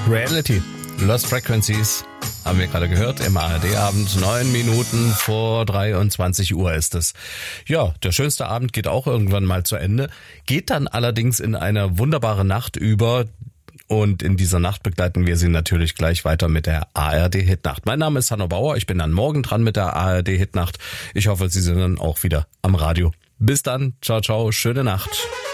Reality. Lost Frequencies haben wir gerade gehört im ARD-Abend. 9 Minuten vor 23 Uhr ist es. Ja, der schönste Abend geht auch irgendwann mal zu Ende. Geht dann allerdings in eine wunderbare Nacht über. Und in dieser Nacht begleiten wir Sie natürlich gleich weiter mit der ARD-Hitnacht. Mein Name ist Hanno Bauer. Ich bin dann morgen dran mit der ARD-Hitnacht. Ich hoffe, Sie sind dann auch wieder am Radio. Bis dann. Ciao, ciao. Schöne Nacht.